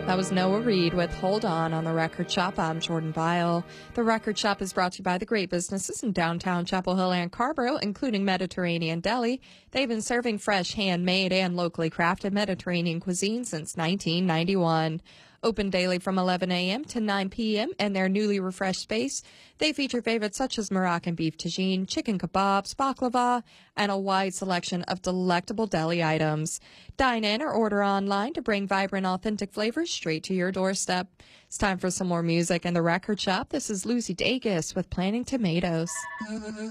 That was Noah Reed with Hold On the Record Shop. I'm Jordan Vile. The Record Shop is brought to you by the great businesses in downtown Chapel Hill and Carborough, including Mediterranean Deli. They've been serving fresh, handmade, and locally crafted Mediterranean cuisine since 1991. Open daily from 11 a.m. to 9 p.m. in their newly refreshed space. They feature favorites such as Moroccan beef tagine, chicken kebabs, baklava, and a wide selection of delectable deli items. Dine in or order online to bring vibrant, authentic flavors straight to your doorstep. It's time for some more music in the Record Shop. This is Lucy Dacus with Planting Tomatoes.